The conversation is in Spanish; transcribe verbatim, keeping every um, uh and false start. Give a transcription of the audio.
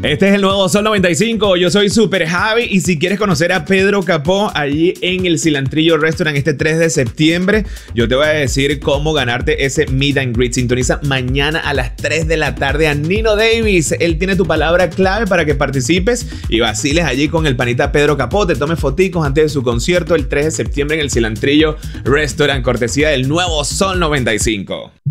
Este es el nuevo Sol noventa y cinco, yo soy Super Javi y si quieres conocer a Pedro Capó allí en el Cilantrillo Restaurant este tres de septiembre, yo te voy a decir cómo ganarte ese meet and greet. Sintoniza mañana a las tres de la tarde a Nino Davis, él tiene tu palabra clave para que participes y vaciles allí con el panita Pedro Capó, te tomes foticos antes de su concierto el tres de septiembre en el Cilantrillo Restaurant, cortesía del nuevo Sol noventa y cinco.